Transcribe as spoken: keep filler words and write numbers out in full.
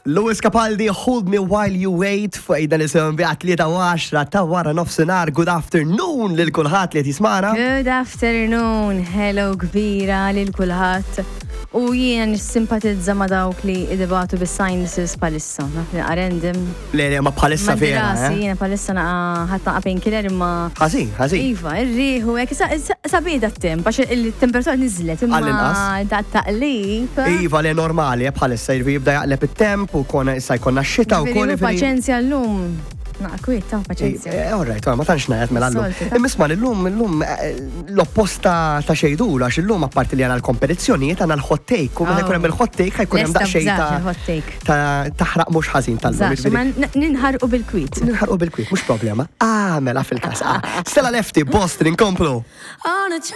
Lewis Capaldi, Hold Me While You Wait, fuq ejda nisimgħu biha tlieta u għaxra ta' wara nofsinhar. Good afternoon lil kulħadd li qed jismana. Good afternoon, hello kbira lil kulħadd. U jiena nissimpatizza ma' dawk li idibatu bis-sinuses palissa. Naf li qarendim. Le le ma bħalissa vera. Rasi, jiena palissa ħadd naqa' painkiller imma. Ħażin, ħażin. Iva, irrieħu hekk sabieda t-temp għax il-temperatura niżlet imma da taqlib. Iva le normali bħalissa jibda jaqleb it-temp u konna issa jkollna x-xita wkoll. Paċenzja llum. Naqkwit, ta' paċenzja. All right, ma tantx ngħid mela llum. Imma llum illum l-opposta ta' xejdula għax illum apparti li għandna l-kompetizzjonijiet għandna l-hot take u meta jkun hemm il-hot take ħajkun hemm daqsxejn ta' taħraq mhux ħażin tal-lum. Ninħarqu bil-kwit. Ninħarqu bil-kwit, mhux problema. Ah, mela fil-każ. Stella Lefty, Boston, inkomplu.